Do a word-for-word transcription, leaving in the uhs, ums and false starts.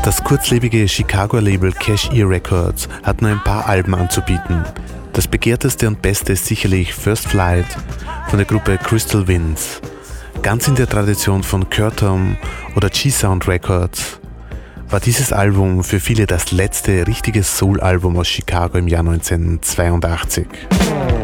Das kurzlebige Chicagoer Label Cash Ear Records hat nur ein paar Alben anzubieten. Das begehrteste und beste ist sicherlich First Flight von der Gruppe Crystal Winds. Ganz in der Tradition von Curtom oder G-Sound Records war dieses Album für viele das letzte richtige Soul-Album aus Chicago im Jahr neunzehnhundertzweiundachtzig.